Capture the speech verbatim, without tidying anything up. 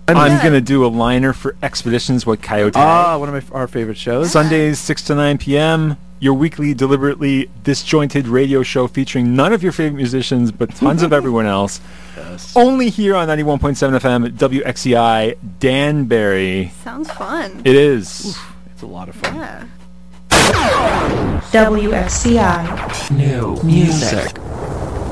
I'm, I'm I'm Yeah. going to do a liner for Expeditions with Coyote. Ah, one of my f- our favorite shows. Sundays, six to nine p.m., your weekly, deliberately disjointed radio show featuring none of your favorite musicians, but tons of everyone else. Yes. Only here on ninety-one point seven F M, W X E I, Danbury. Sounds fun. It is. It's a lot of fun. Yeah. W X C I. New music.